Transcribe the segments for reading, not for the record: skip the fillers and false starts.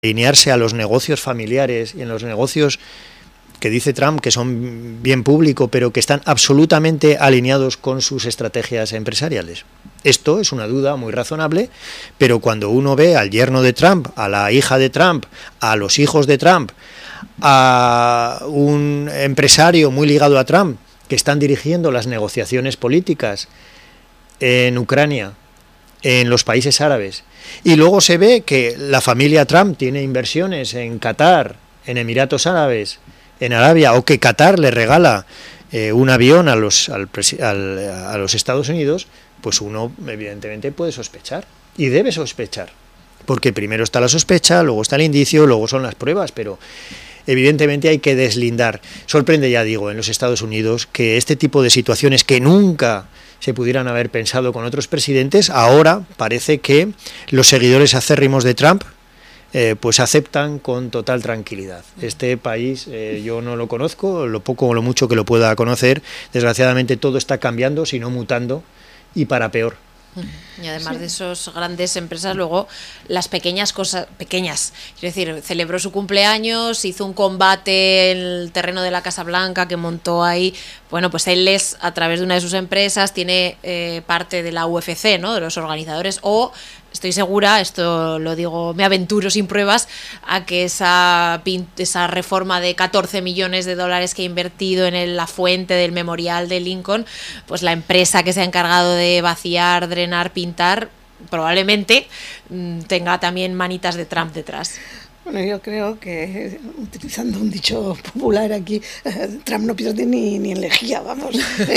alinearse a los negocios familiares y en los negocios que dice Trump que son bien público, pero que están absolutamente alineados con sus estrategias empresariales. Esto es una duda muy razonable, pero cuando uno ve al yerno de Trump, a la hija de Trump, a los hijos de Trump, a un empresario muy ligado a Trump, que están dirigiendo las negociaciones políticas en Ucrania, en los países árabes, y luego se ve que la familia Trump tiene inversiones en Qatar, en Emiratos Árabes, en Arabia, o que Qatar le regala un avión a los Estados Unidos, pues uno evidentemente puede sospechar, y debe sospechar, porque primero está la sospecha, luego está el indicio, luego son las pruebas, pero evidentemente hay que deslindar. Sorprende, ya digo, en los Estados Unidos que este tipo de situaciones que nunca se pudieran haber pensado con otros presidentes, ahora parece que los seguidores acérrimos de Trump pues aceptan con total tranquilidad. Este país yo no lo conozco, lo poco o lo mucho que lo pueda conocer, desgraciadamente todo está cambiando, si no mutando, y para peor. Y además de esos grandes empresas, luego las pequeñas cosas, pequeñas, es decir, celebró su cumpleaños, hizo un combate en el terreno de la Casa Blanca que montó ahí, bueno, pues él es, a través de una de sus empresas, tiene parte de la UFC, ¿no?, de los organizadores, o estoy segura, esto lo digo, me aventuro sin pruebas, a que esa reforma de 14 millones de dólares que ha invertido en la fuente del memorial de Lincoln, pues la empresa que se ha encargado de vaciar, drenar, pintar, probablemente tenga también manitas de Trump detrás. Bueno, yo creo que, utilizando un dicho popular aquí, Trump no pierde ni en lejía, vamos.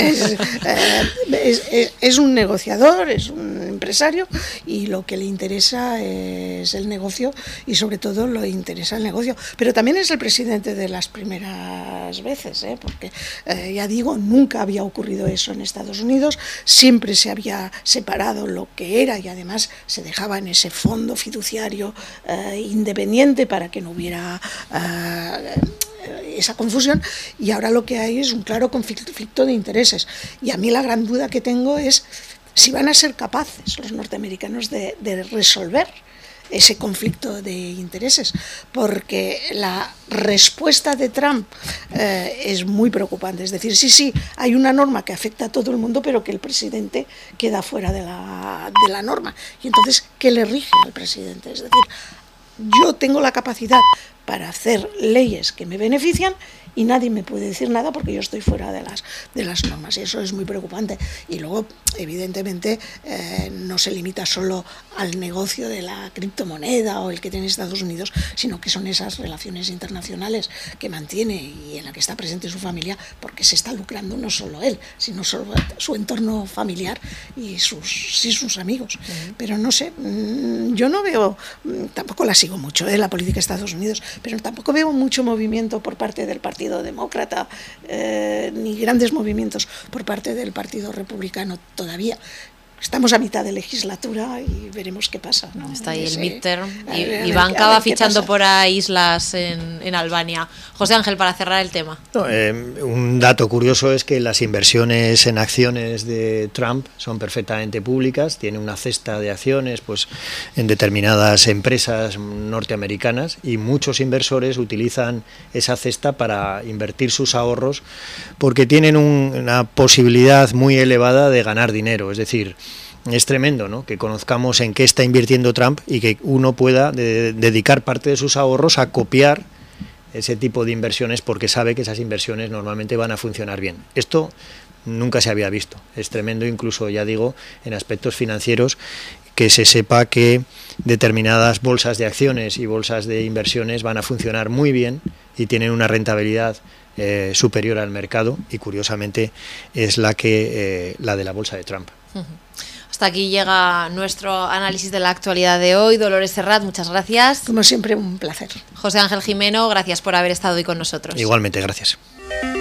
Es un negociador, es un empresario, y lo que le interesa es el negocio, y sobre todo le interesa el negocio. Pero también es el presidente de las primeras veces, porque ya digo, nunca había ocurrido eso en Estados Unidos, siempre se había separado lo que era, y además se dejaba en ese fondo fiduciario independiente para que no hubiera esa confusión, y ahora lo que hay es un claro conflicto de intereses. Y a mí la gran duda que tengo es si van a ser capaces los norteamericanos de resolver ese conflicto de intereses, porque la respuesta de Trump es muy preocupante. Es decir, sí, hay una norma que afecta a todo el mundo, pero que el presidente queda fuera de la norma. Y entonces, ¿qué le rige al presidente? Es decir, yo tengo la capacidad para hacer leyes que me benefician y nadie me puede decir nada porque yo estoy fuera de las normas, y eso es muy preocupante. Y luego, evidentemente, no se limita solo al negocio de la criptomoneda o el que tiene Estados Unidos, sino que son esas relaciones internacionales que mantiene y en la que está presente su familia, porque se está lucrando no solo él, sino su entorno familiar y sus amigos. Pero no sé, yo no veo, tampoco la sigo mucho, la política de Estados Unidos, pero tampoco veo mucho movimiento por parte del Partido Demócrata, ni grandes movimientos por parte del Partido Republicano todavía. Estamos a mitad de legislatura y veremos qué pasa, ¿no? Está ahí el midterm y Ivanka va fichando por ahí islas en Albania. José Ángel, para cerrar el tema. Un dato curioso es que las inversiones en acciones de Trump son perfectamente públicas. Tiene una cesta de acciones pues en determinadas empresas norteamericanas, y muchos inversores utilizan esa cesta para invertir sus ahorros porque tienen una posibilidad muy elevada de ganar dinero. Es decir, es tremendo, ¿no?, que conozcamos en qué está invirtiendo Trump y que uno pueda dedicar parte de sus ahorros a copiar ese tipo de inversiones, porque sabe que esas inversiones normalmente van a funcionar bien. Esto nunca se había visto. Es tremendo, incluso, ya digo, en aspectos financieros, que se sepa que determinadas bolsas de acciones y bolsas de inversiones van a funcionar muy bien y tienen una rentabilidad superior al mercado, y curiosamente es la de la bolsa de Trump. Hasta aquí llega nuestro análisis de la actualidad de hoy. Dolores Serrat, muchas gracias. Como siempre, un placer. José Ángel Jimeno, gracias por haber estado hoy con nosotros. Igualmente, gracias.